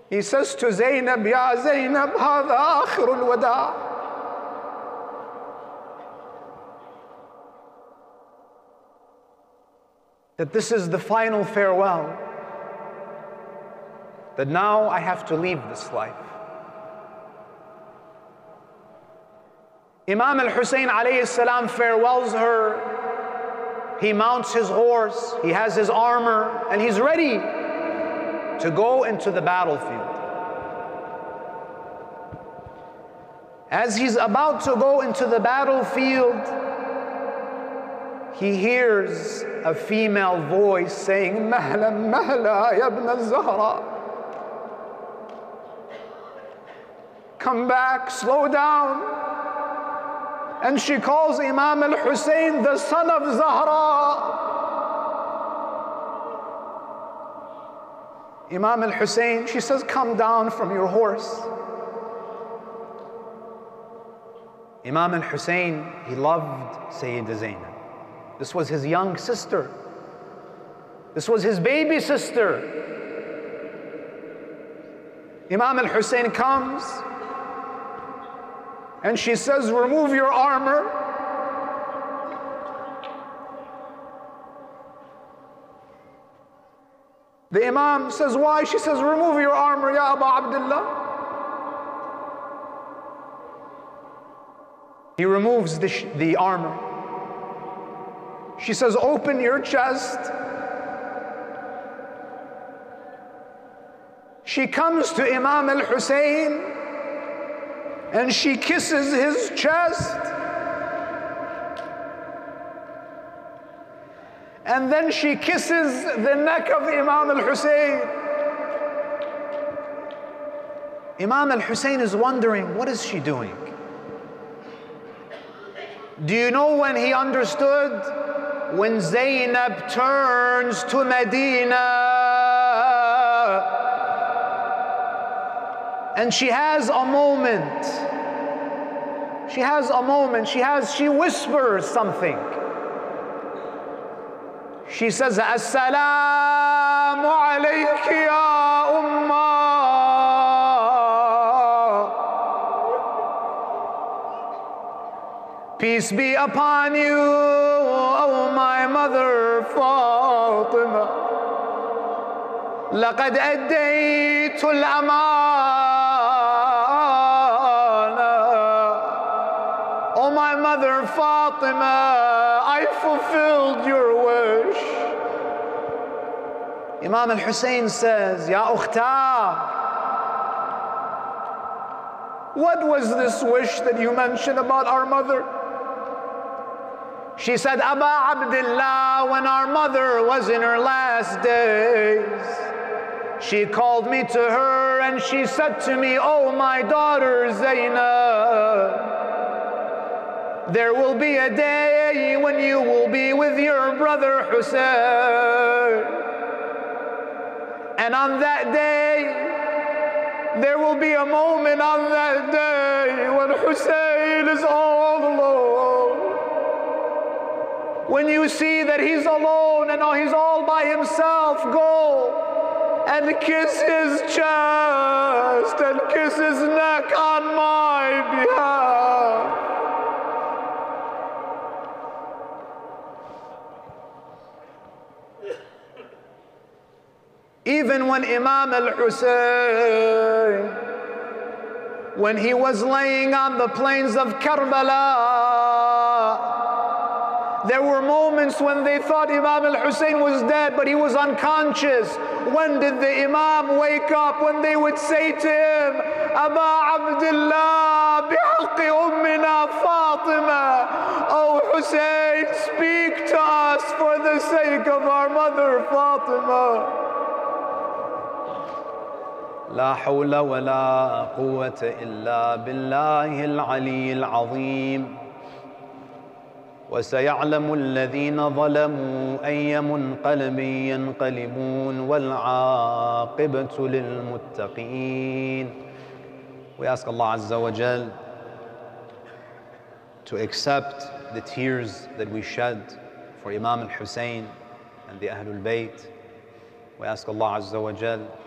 He says to Zainab, Ya Zainab, هذا آخر الوداع. That this is the final farewell. That now I have to leave this life. Imam al-Hussein alayhi salam farewells her. He mounts his horse, he has his armor, and he's ready to go into the battlefield. As he's about to go into the battlefield, he hears a female voice saying, Mahla, mahla, ya ibn al-Zahra. Come back, slow down. And she calls Imam al-Hussein the son of Zahra. Imam al-Hussein, she says, come down from your horse. Imam al-Hussein, he loved Sayyidah Zainab. This was his young sister. This was his baby sister. Imam al-Hussein comes and she says, remove your armor. The Imam says, why? She says, remove your armor, Ya Aba Abdullah. He removes the armor. She says, open your chest. She comes to Imam al-Hussein and she kisses his chest. And then she kisses the neck of Imam al-Hussein. Imam al-Hussein is wondering, what is she doing? Do you know when he understood? When Zainab turns to Medina and she has a moment. She has a moment. She whispers something. She says, As-salamu alayki ya ummah. Peace be upon you, O my mother Fatima. لقد أديت الأمانة. O my mother Fatima, I fulfilled your wish. Imam al-Hussein says, Ya ukhta, what was this wish that you mentioned about our mother? She said, Aba Abdullah, when our mother was in her last days, she called me to her and she said to me, oh my daughter Zainab, there will be a day when you will be with your brother Hussein. And on that day, there will be a moment on that day when Hussein is all alone. When you see that he's alone and he's all by himself, go and kiss his chest and kiss his neck on my behalf. Even when Imam al-Hussein, when he was laying on the plains of Karbala, there were moments when they thought Imam al-Hussein was dead, but he was unconscious. When did the Imam wake up? When they would say to him, Aba Abdullah, bihaqqi ummina Fatima, oh Hussein, speak to us for the sake of our mother Fatima. لا حول ولا قوة إلا بالله العلي العظيم وسيعلم الذين ظلموا أي منقلب ينقلبون والعاقبة للمتقين. We ask Allah Azza wa Jal to accept the tears that we shed for Imam al-Hussein and the Ahlul Bayt. We ask Allah Azza wa Jal